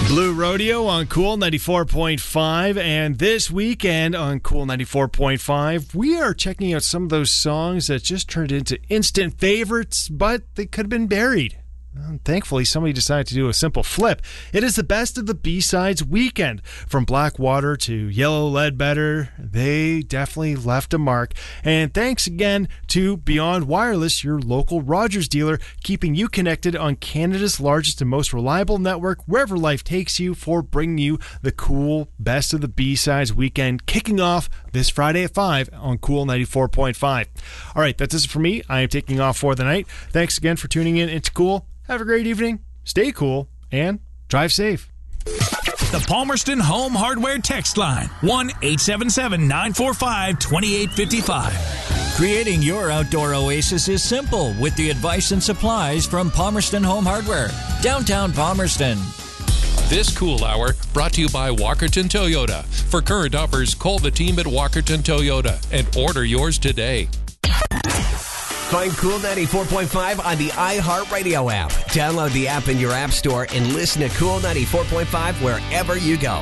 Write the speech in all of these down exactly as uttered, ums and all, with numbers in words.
Blue Rodeo on Cool ninety-four point five, and this weekend on Cool ninety-four point five, we are checking out some of those songs that just turned into instant favorites, but they could have been buried. And thankfully, somebody decided to do a simple flip. It is the best of the B-Sides weekend. From Blackwater to Yellow Ledbetter, they definitely left a mark. And thanks again to Beyond Wireless, your local Rogers dealer, keeping you connected on Canada's largest and most reliable network, wherever life takes you, for bringing you the cool best of the B-Sides weekend, kicking off this Friday at five on Cool ninety-four point five. All right, that's it for me. I am taking off for the night. Thanks again for tuning in into Cool. Have a great evening, stay cool, and drive safe. The Palmerston Home Hardware text line, one eight seven seven, nine four five, two eight five five. Creating your outdoor oasis is simple with the advice and supplies from Palmerston Home Hardware, downtown Palmerston. This Cool Hour brought to you by Walkerton Toyota. For current offers, call the team at Walkerton Toyota and order yours today. Find Cool ninety-four point five on the iHeartRadio app. Download the app in your app store and listen to Cool ninety-four point five wherever you go.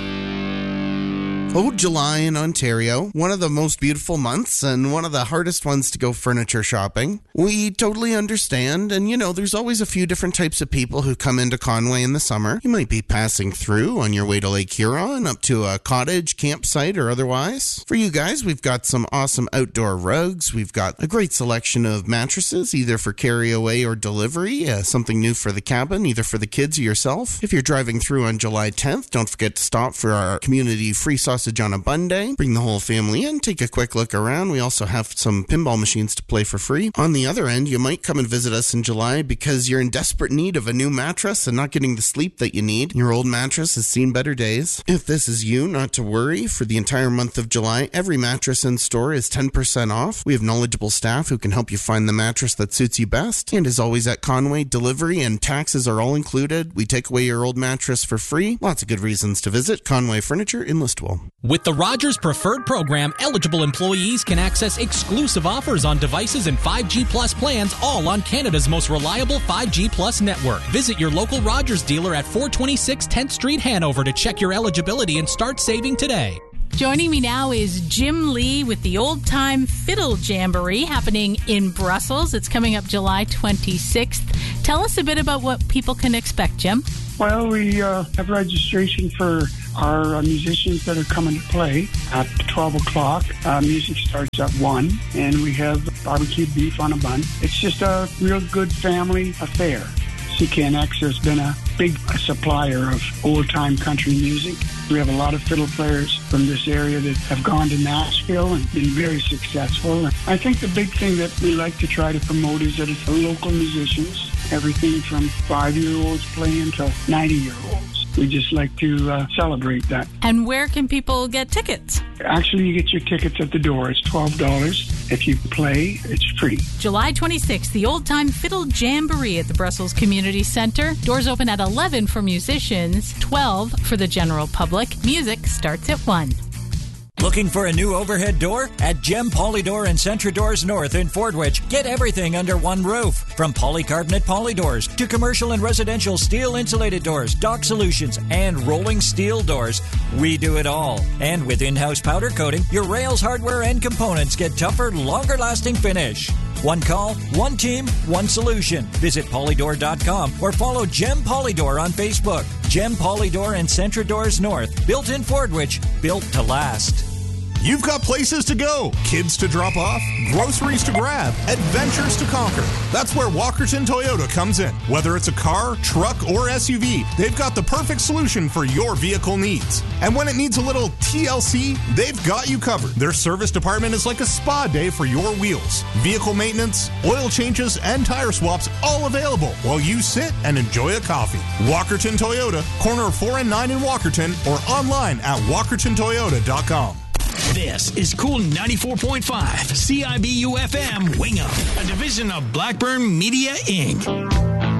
Oh, July in Ontario, one of the most beautiful months and one of the hardest ones to go furniture shopping. We totally understand, and you know, there's always a few different types of people who come into Conway in the summer. You might be passing through on your way to Lake Huron, up to a cottage, campsite, or otherwise. For you guys, we've got some awesome outdoor rugs. We've got a great selection of mattresses, either for carry away or delivery, uh, something new for the cabin, either for the kids or yourself. If you're driving through on July tenth, don't forget to stop for our community free sausage on a bun day. Bring the whole family in, take a quick look around. We also have some pinball machines to play for free. On the other end, you might come and visit us in July because you're in desperate need of a new mattress and not getting the sleep that you need. Your old mattress has seen better days. If this is you, not to worry. For the entire month of July, every mattress in store is ten percent off. We have knowledgeable staff who can help you find the mattress that suits you best. And as always at Conway, delivery and taxes are all included. We take away your old mattress for free. Lots of good reasons to visit Conway Furniture in Listowel. With the Rogers Preferred Program, eligible employees can access exclusive offers on devices and five G Plus plans, all on Canada's most reliable five G Plus network. Visit your local Rogers dealer at four twenty-six tenth Street, Hanover to check your eligibility and start saving today. Joining me now is Jim Lee with the Old Time Fiddle Jamboree happening in Brussels. It's coming up July twenty-sixth. Tell us a bit about what people can expect, Jim. Well, we uh, have registration for our uh, musicians that are coming to play at twelve o'clock. Uh, music starts at one, and we have barbecue beef on a bun. It's just a real good family affair. C K N X has been a big supplier of old-time country music. We have a lot of fiddle players from this area that have gone to Nashville and been very successful. I think the big thing that we like to try to promote is that it's local musicians, everything from five-year-olds playing to ninety-year-olds. We just like to uh, celebrate that. And where can people get tickets? Actually, you get your tickets at the door. It's twelve dollars. If you play, it's free. July twenty-sixth, the Old Time Fiddle Jamboree at the Brussels Community Centre. Doors open at eleven for musicians, twelve for the general public. Music starts at one. Looking for a new overhead door? At Gem Polydor and Centra Doors North in Fordwich, get everything under one roof. From polycarbonate polydoors to commercial and residential steel insulated doors, dock solutions, and rolling steel doors. We do it all. And with in-house powder coating, your rails, hardware, and components get tougher, longer-lasting finish. One call, one team, one solution. Visit polydor dot com or follow Gem Polydor on Facebook. Gem Polydor and Centra Doors North. Built in Fordwich, built to last. You've got places to go, kids to drop off, groceries to grab, adventures to conquer. That's where Walkerton Toyota comes in. Whether it's a car, truck, or S U V, they've got the perfect solution for your vehicle needs. And when it needs a little T L C, they've got you covered. Their service department is like a spa day for your wheels. Vehicle maintenance, oil changes, and tire swaps all available while you sit and enjoy a coffee. Walkerton Toyota, corner of four and nine in Walkerton, or online at walkerton toyota dot com. This is Cool ninety-four point five, C I B U F M Wing Up, a division of Blackburn Media, Incorporated.